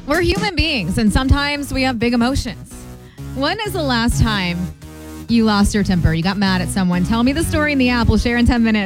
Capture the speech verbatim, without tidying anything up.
We're human beings, and sometimes we have big emotions. When is the last time you lost your temper? You got mad at someone? Tell me the story in the app. We'll share in ten minutes.